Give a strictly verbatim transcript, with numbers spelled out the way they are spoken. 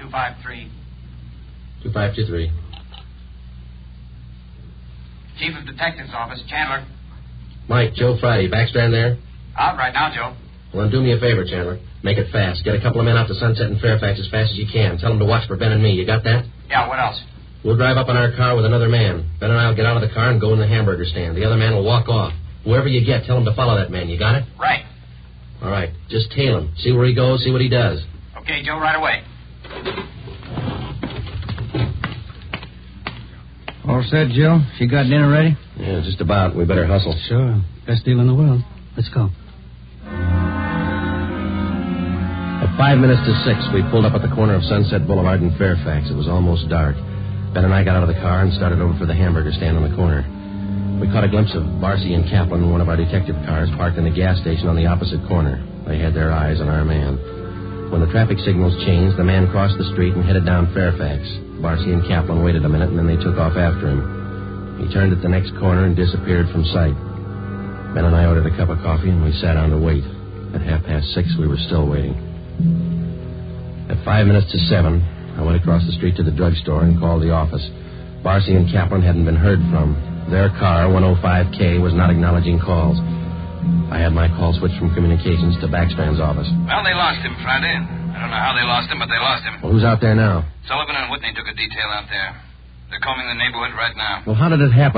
two five three. two five two three. Chief of Detectives Office, Chandler. Mike, Joe Friday. Backstrand there? Out right now, Joe. Well, then do me a favor, Chandler. Make it fast. Get a couple of men out to Sunset and Fairfax as fast as you can. Tell them to watch for Ben and me. You got that? Yeah, what else? We'll drive up in our car with another man. Ben and I will get out of the car and go in the hamburger stand. The other man will walk off. Whoever you get, tell him to follow that man. You got it? Right. All right. Just tail him. See where he goes, see what he does. Okay, Joe, right away. All set, Joe? She got dinner ready? Yeah, just about. We better hustle. Sure. Best deal in the world. Let's go. At five minutes to six, we pulled up at the corner of Sunset Boulevard and Fairfax. It was almost dark. Ben and I got out of the car and started over for the hamburger stand on the corner. We caught a glimpse of Barcy and Kaplan in one of our detective cars parked in a gas station on the opposite corner. They had their eyes on our man. When the traffic signals changed, the man crossed the street and headed down Fairfax. Barcy and Kaplan waited a minute, and then they took off after him. He turned at the next corner and disappeared from sight. Ben and I ordered a cup of coffee, and we sat down to wait. At half past six, we were still waiting. At five minutes to seven, I went across the street to the drugstore and called the office. Barcy and Kaplan hadn't been heard from. Their car, one oh five K, was not acknowledging calls. I had my call switched from communications to Backstrand's office. Well, they lost him, Friday. I don't know how they lost him, but they lost him. Well, who's out there now? Sullivan and Whitney took a detail out there. They're combing the neighborhood right now. Well, how did it happen?